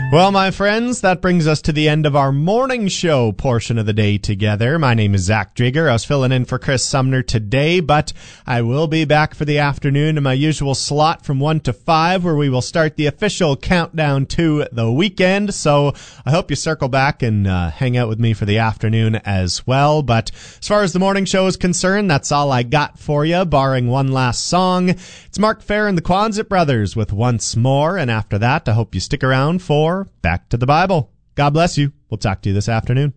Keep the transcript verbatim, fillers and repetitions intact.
Well, my friends, that brings us to the end of our morning show portion of the day together. My name is Zach Drieger. I was filling in for Chris Sumner today, but I will be back for the afternoon in my usual slot from one to five, where we will start the official countdown to the weekend. So I hope you circle back and uh, hang out with me for the afternoon as well. But as far as the morning show is concerned, that's all I got for you, barring one last song. It's Mark Fair and the Quonset Brothers with Once More, and after that, I hope you stick around for Back to the Bible. God bless you. We'll talk to you this afternoon.